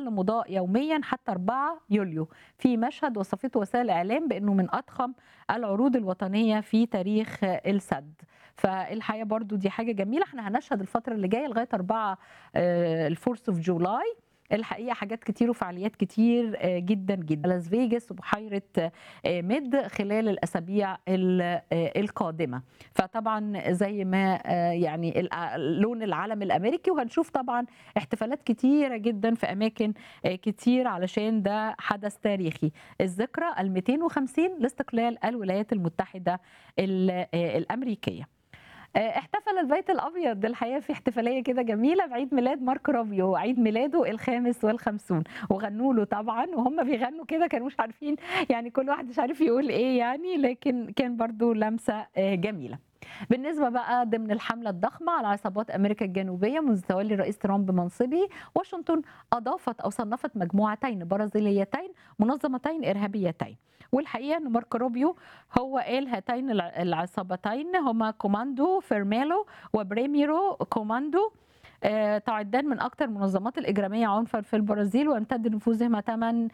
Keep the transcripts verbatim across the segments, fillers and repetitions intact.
يظل مضاء يوميا حتى أربعة يوليو. في مشهد وصفته وسائل الإعلام بأنه من أضخم العروض الوطنية في تاريخ السد. فالحقيقة برضو دي حاجة جميلة. احنا هنشهد الفترة اللي جاية لغاية أربعة الفورس اوف جولاي الحقيقه حاجات كتير وفعاليات كتير جدا جدا لاس فيجاس وبحيره ميد خلال الاسابيع القادمه. فطبعا زي ما يعني لون العلم الامريكي، وهنشوف طبعا احتفالات كتيره جدا في اماكن كتير علشان ده حدث تاريخي، الذكرى ال مئتين وخمسين لاستقلال الولايات المتحده الامريكيه. احتفل البيت الابيض الحقيقه في احتفاليه كده جميله بعيد ميلاد مارك روبيو، عيد ميلاده الخامس والخمسون، وغنوا له طبعا وهم بيغنوا كده كانوا مش عارفين يعني كل واحد مش عارف يقول ايه يعني، لكن كان برضو لمسه جميله. بالنسبه بقى ضمن الحمله الضخمه على عصابات امريكا الجنوبيه منذ تولي الرئيس ترامب منصبه، واشنطن اضافت او صنفت مجموعتين برازيليتين منظمتين ارهابيتين. والحقيقه ان مارك روبيو هو قال هاتين العصابتين هما كوماندو فيرميلو وبريميرو كوماندو تعدان من أكثر المنظمات الإجرامية عنفا في البرازيل، ويمتد نفوذهما ثمن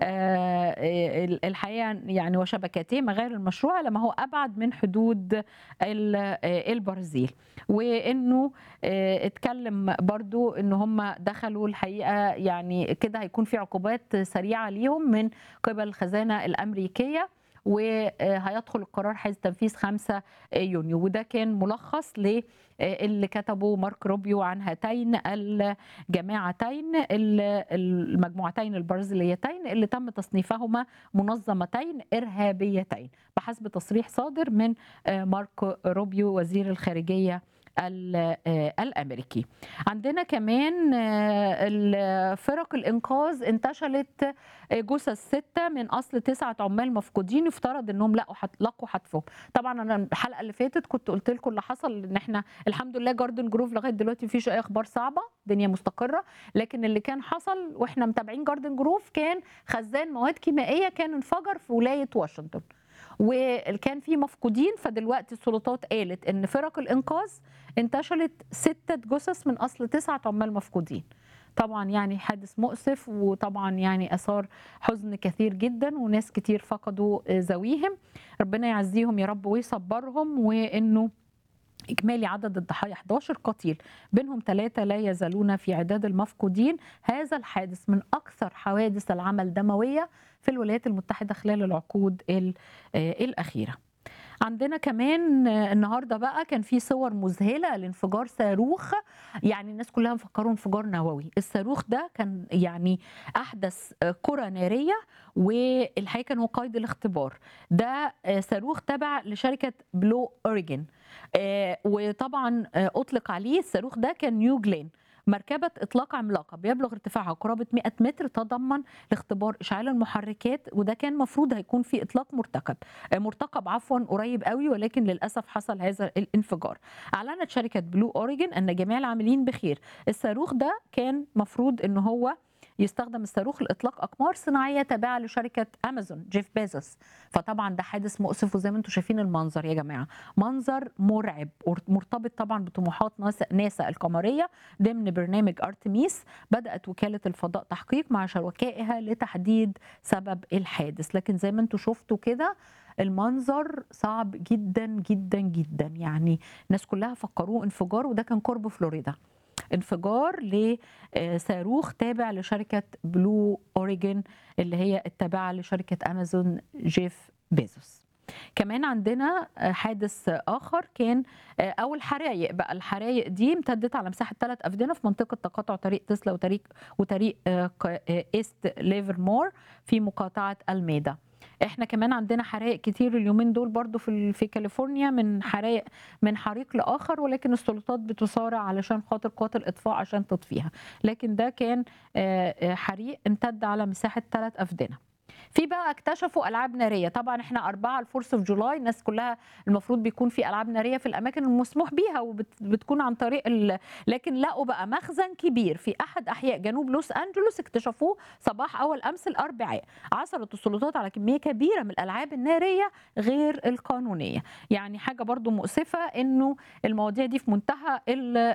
الحقيقة يعني وشبكاتهما غير المشروعة لما هو أبعد من حدود البرازيل. وإنه اتكلم برضو إن هم دخلوا الحقيقة يعني كده هيكون في عقوبات سريعة ليهم من قبل الخزانة الأمريكية، وهيدخل القرار حيز تنفيذ خمسة يونيو. وده كان ملخص للي كتبه مارك روبيو عن هاتين الجماعتين المجموعتين البرازيليتين اللي تم تصنيفهما منظمتين إرهابيتين بحسب تصريح صادر من مارك روبيو وزير الخارجية الامريكي. عندنا كمان فرق الانقاذ انتشلت جثث سته من اصل تسعه عمال مفقودين يفترض انهم لقوا لقوا حتفهم. طبعا انا الحلقه اللي فاتت كنت قلت لكم اللي حصل ان احنا الحمد لله جاردن جروف لغايه دلوقتي مفيش اي اخبار صعبه، الدنيا مستقره، لكن اللي كان حصل واحنا متابعين جاردن جروف كان خزان مواد كيميائيه كان انفجر في ولايه واشنطن وكان في مفقودين. فدلوقتي السلطات قالت ان فرق الانقاذ انتشلت ستة جثث من اصل تسعة عمال مفقودين. طبعا يعني حادث مؤسف، وطبعا يعني اثار حزن كثير جدا، وناس كتير فقدوا ذويهم. ربنا يعزيهم يا رب ويصبرهم، وانه إجمالي عدد الضحايا أحد عشر قتيل، بينهم ثلاثة لا يزالون في عداد المفقودين. هذا الحادث من أكثر حوادث العمل دموية في الولايات المتحدة خلال العقود الأخيرة. عندنا كمان النهارده بقى كان في صور مذهله لانفجار صاروخ، يعني الناس كلها مفكروا انفجار نووي. الصاروخ ده كان يعني احدث كره ناريه، والحقيقه كان هو قيد الاختبار. ده صاروخ تبع لشركه بلو اوريجن، وطبعا اطلق عليه الصاروخ ده كان نيو جلين، مركبة إطلاق عملاقة بيبلغ ارتفاعها قرابة مئة متر، تضمن لاختبار إشعال المحركات. وده كان مفروض هيكون في إطلاق مرتكب مرتقب عفوا قريب قوي، ولكن للأسف حصل هذا الانفجار. أعلنت شركة بلو أوريجن أن جميع العاملين بخير. الصاروخ ده كان مفروض أنه هو يستخدم الصاروخ لإطلاق أقمار صناعية تابعة لشركة أمازون جيف بيزوس. فطبعا ده حادث مؤسف، وزي ما انتم شايفين المنظر يا جماعة منظر مرعب، مرتبط طبعا بطموحات ناسا القمرية ضمن برنامج أرتميس. بدأت وكالة الفضاء تحقيق مع شركائها لتحديد سبب الحادث، لكن زي ما انتم شفتوا كده المنظر صعب جدا جدا جدا، يعني الناس كلها فكروه انفجار، وده كان قرب فلوريدا، انفجار لصاروخ تابع لشركة بلو أوريجن اللي هي التابعة لشركة أمازون جيف بيزوس. كمان عندنا حادث آخر كان أو الحرايق بقى. الحرايق دي امتدت على مساحة ثلاث أفدنة في منطقة تقاطع طريق تسلا وطريق وطريق إيست ليفرمور في مقاطعة ألميدا. احنا كمان عندنا حرائق كتير اليومين دول برضو في في كاليفورنيا، من حرائق من حريق لاخر، ولكن السلطات بتصارع علشان خاطر قوات الاطفاء عشان تطفيها. لكن ده كان حريق امتد على مساحه ثلاث افدنه. في بقى اكتشفوا العاب ناريه. طبعا احنا أربعة الفورس اوف جولاي الناس كلها المفروض بيكون في العاب ناريه في الاماكن المسموح بيها وبتكون عن طريق ال... لكن لقوا بقى مخزن كبير في احد احياء جنوب لوس انجلوس، اكتشفوه صباح اول امس الاربعاء. عثرت السلطات على كميه كبيره من الالعاب الناريه غير القانونيه. يعني حاجه برضو مؤسفه انه المواضيع دي في منتهى